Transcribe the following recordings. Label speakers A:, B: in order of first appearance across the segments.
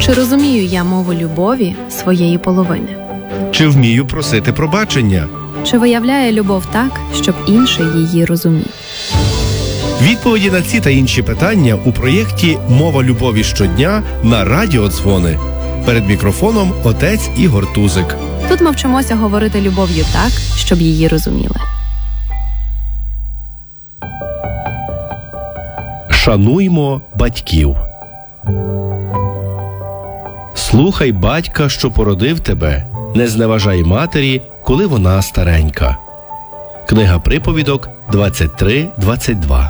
A: Чи розумію я мову любові своєї половини?
B: Чи вмію просити пробачення?
A: Чи виявляє любов так, щоб інший її розумів?
B: Відповіді на ці та інші питання у проєкті «Мова любові щодня» на Радіо Дзвони. Перед мікрофоном отець Ігор Тузик.
A: Тут ми вчимося говорити любов'ю так, щоб її розуміли.
B: Шануймо батьків. Слухай батька, що породив тебе, не зневажай матері, коли вона старенька. Книга приповідок 23-22.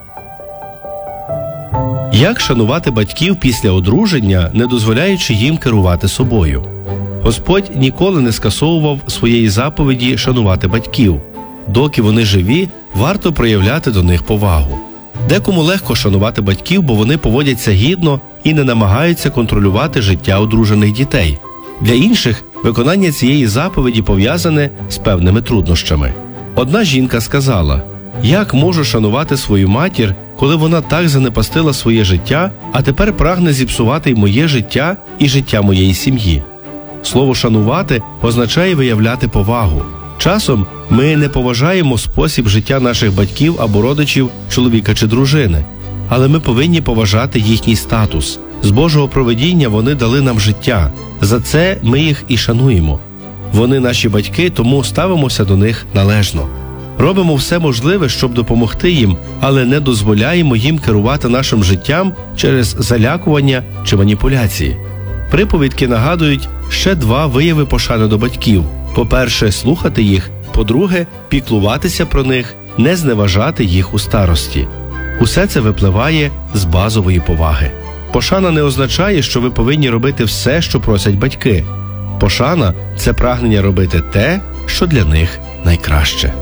B: Як шанувати батьків після одруження, не дозволяючи їм керувати собою? Господь ніколи не скасовував своєї заповіді шанувати батьків. Доки вони живі, варто проявляти до них повагу. Декому легко шанувати батьків, бо вони поводяться гідно і не намагаються контролювати життя одружених дітей. Для інших виконання цієї заповіді пов'язане з певними труднощами. Одна жінка сказала: «Як можу шанувати свою матір, коли вона так занепастила своє життя, а тепер прагне зіпсувати й моє життя, і життя моєї сім'ї?» Слово «шанувати» означає виявляти повагу. Часом ми не поважаємо спосіб життя наших батьків або родичів, чоловіка чи дружини. Але ми повинні поважати їхній статус. З Божого провидіння вони дали нам життя. За це ми їх і шануємо. Вони наші батьки, тому ставимося до них належно. Робимо все можливе, щоб допомогти їм, але не дозволяємо їм керувати нашим життям через залякування чи маніпуляції. Приповідки нагадують ще два вияви пошани до батьків. По-перше, слухати їх. По-друге, піклуватися про них, не зневажати їх у старості. Усе це випливає з базової поваги. Пошана не означає, що ви повинні робити все, що просять батьки. Пошана – це прагнення робити те, що для них найкраще.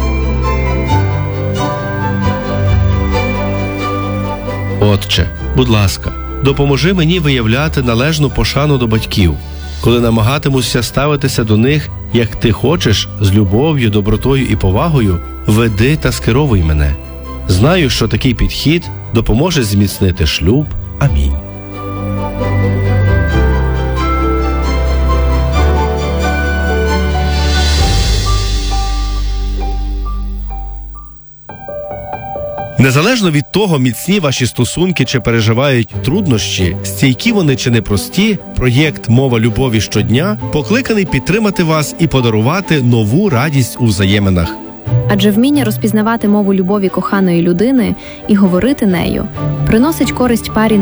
B: Отче, будь ласка, допоможи мені виявляти належну пошану до батьків. Коли намагатимуся ставитися до них, як ти хочеш, з любов'ю, добротою і повагою, веди та скеровуй мене. Знаю, що такий підхід допоможе зміцнити шлюб. Амінь. Незалежно від того, міцні ваші стосунки чи переживають труднощі, стійкі вони чи непрості, проєкт «Мова любові щодня» покликаний підтримати вас і подарувати нову радість у взаєминах.
A: Адже вміння розпізнавати мову любові коханої людини і говорити нею приносить користь парі